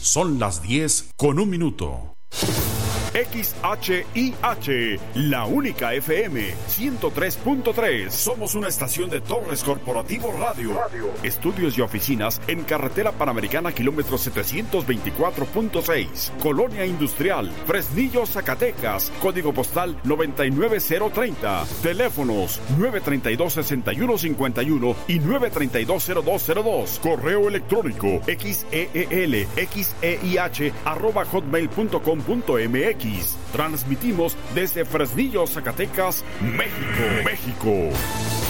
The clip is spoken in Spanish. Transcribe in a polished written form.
Son las 10:01. XHIH, la única FM 103.3. Somos una estación de Torres Corporativo Radio. Estudios y oficinas en Carretera Panamericana, kilómetro 724.6. Colonia Industrial, Fresnillo, Zacatecas. Código postal 99030. Teléfonos 932-6151 y 932-0202. Correo electrónico xeelxeih@hotmail.com.mx. Transmitimos desde Fresnillo, Zacatecas, México.